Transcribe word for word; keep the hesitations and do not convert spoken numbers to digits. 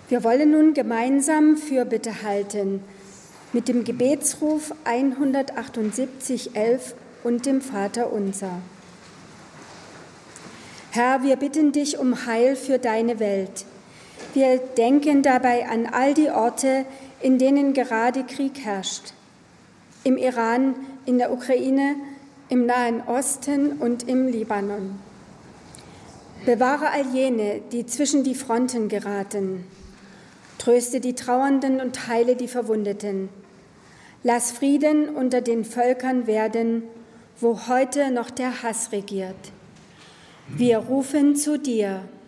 Wir wollen nun gemeinsam Fürbitte halten mit dem Gebetsruf hundertachtundsiebzig elf und dem Vaterunser. Herr, wir bitten dich um Heil für deine Welt. Wir denken dabei an all die Orte, in denen gerade Krieg herrscht. Im Iran, in der Ukraine, im Nahen Osten und im Libanon. Bewahre all jene, die zwischen die Fronten geraten. Tröste die Trauernden und heile die Verwundeten. Lass Frieden unter den Völkern werden, wo heute noch der Hass regiert. Wir rufen zu dir.